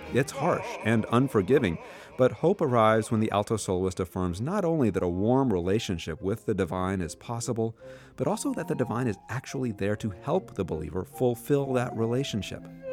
It's harsh and unforgiving, but hope arrives when the alto soloist affirms not only that a warm relationship with the divine is possible, but also that the divine is actually there to help the believer fulfill that relationship.